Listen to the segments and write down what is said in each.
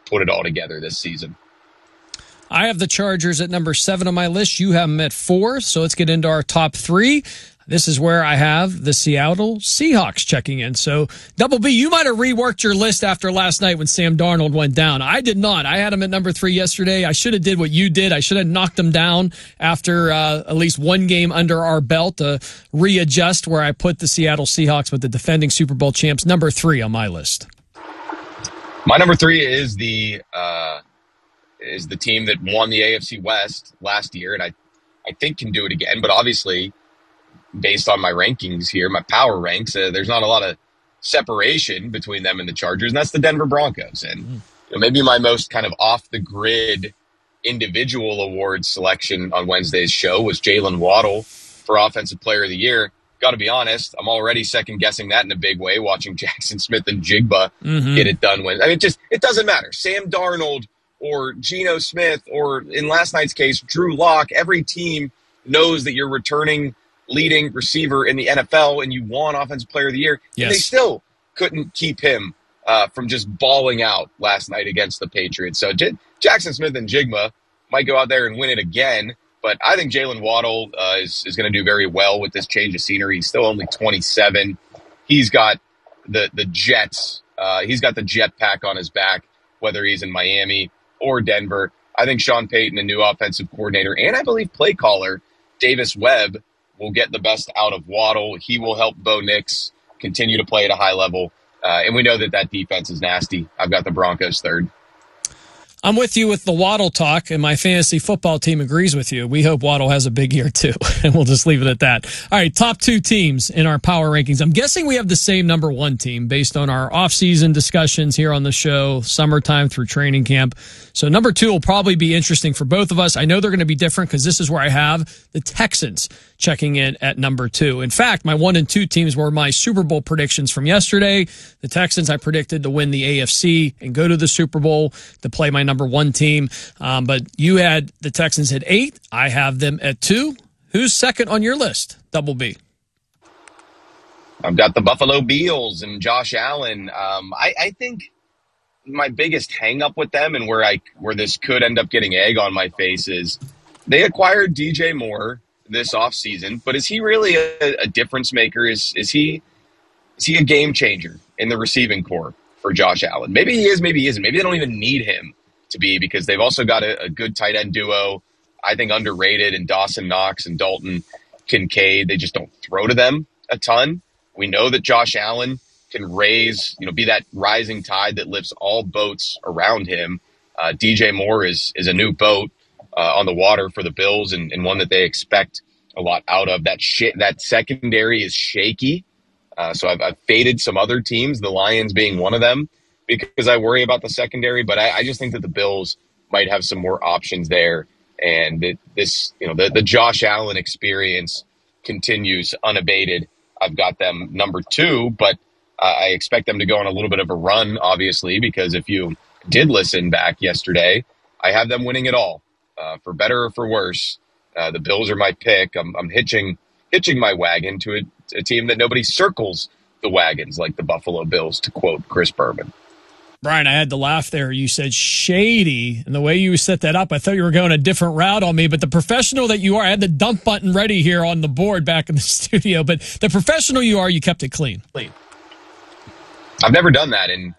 put it all together this season. I have the Chargers at number 7 on my list. You have them at 4, so let's get into our top 3. This is where I have the Seattle Seahawks checking in. So, Double B, you might have reworked your list after last night when Sam Darnold went down. I did not. I had him at number 3 yesterday. I should have did what you did. I should have knocked him down after at least one game under our belt to readjust where I put the Seattle Seahawks with the defending Super Bowl champs. Number 3 on my list. My number 3 is the team that won the AFC West last year, and I think can do it again. But obviously, based on my rankings here, my power ranks, there's not a lot of separation between them and the Chargers, and that's the Denver Broncos. And maybe my most kind of off-the-grid individual awards selection on Wednesday's show was Jalen Waddle for Offensive Player of the Year. Got to be honest, I'm already second-guessing that in a big way, watching Jackson Smith and Jigba get it done. It doesn't matter. Sam Darnold or Geno Smith or, in last night's case, Drew Lock, every team knows that you're returning leading receiver in the NFL and you won Offensive Player of the Year. Yes. And they still couldn't keep him from just balling out last night against the Patriots. So Jackson Smith and Jigba might go out there and win it again, but I think Jalen Waddle is going to do very well with this change of scenery. He's still only 27. He's got the Jets. He's got the jetpack on his back, whether he's in Miami or Denver. I think Sean Payton, a new offensive coordinator, and I believe play caller Davis Webb will get the best out of Waddle. He will help Bo Nix continue to play at a high level. And we know that defense is nasty. I've got the Broncos 3rd. I'm with you with the Waddle talk, and my fantasy football team agrees with you. We hope Waddle has a big year, too, and we'll just leave it at that. All right, top 2 teams in our power rankings. I'm guessing we have the same number 1 team based on our off-season discussions here on the show, summertime through training camp. So number 2 will probably be interesting for both of us. I know they're going to be different because this is where I have the Texans checking in at number 2. In fact, my 1 and 2 teams were my Super Bowl predictions from yesterday. The Texans I predicted to win the AFC and go to the Super Bowl to play my number 1 team. But you had the Texans at 8. I have them at 2. Who's second on your list, Double B? I've got the Buffalo Bills and Josh Allen. I think my biggest hang-up with them and where this could end up getting egg on my face is they acquired DJ Moore this offseason, but is he really a difference maker? Is he a game changer in the receiving corps for Josh Allen? Maybe he is, maybe he isn't. Maybe they don't even need him to be because they've also got a good tight end duo, I think underrated, in Dawson Knox and Dalton Kincaid. They just don't throw to them a ton. We know that Josh Allen can be that rising tide that lifts all boats around him. DJ Moore is a new boat on the water for the Bills and one that they expect a lot out of. That secondary is shaky. So I've faded some other teams, the Lions being one of them, because I worry about the secondary. But I just think that the Bills might have some more options there. And the Josh Allen experience continues unabated. I've got them number 2, but I expect them to go on a little bit of a run, obviously, because if you did listen back yesterday, I have them winning it all. For better or for worse, the Bills are my pick. I'm hitching my wagon to a team that nobody circles the wagons like the Buffalo Bills, to quote Chris Berman. Brian, I had to laugh there. You said shady, and the way you set that up, I thought you were going a different route on me, but the professional that you are, I had the dump button ready here on the board back in the studio, but the professional you are, you kept it clean. I've never done that in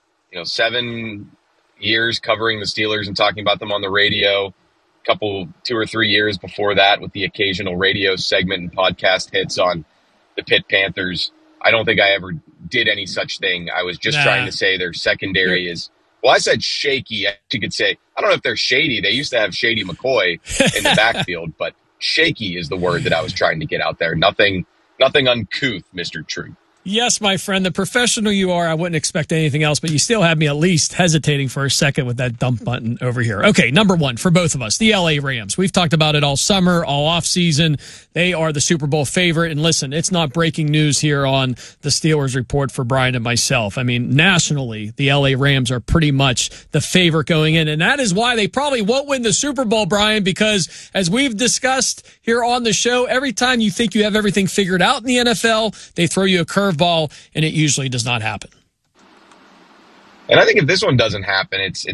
7 years covering the Steelers and talking about them on the radio. 2 or 3 years before that with the occasional radio segment and podcast hits on the Pitt Panthers. I don't think I ever did any such thing. I was just trying to say their secondary is, well, I said shaky. You could say, I don't know if they're shady. They used to have Shady McCoy in the backfield, but shaky is the word that I was trying to get out there. Nothing uncouth, Mr. True. Yes, my friend, the professional you are, I wouldn't expect anything else, but you still have me at least hesitating for a second with that dump button over here. Okay, number 1 for both of us, the LA Rams. We've talked about it all summer, all offseason. They are the Super Bowl favorite. And listen, it's not breaking news here on the Steelers Report for Brian and myself. I mean, nationally, the LA Rams are pretty much the favorite going in. And that is why they probably won't win the Super Bowl, Brian, because as we've discussed here on the show, every time you think you have everything figured out in the NFL, they throw you a curveball, and it usually does not happen. And I think if this one doesn't happen, it's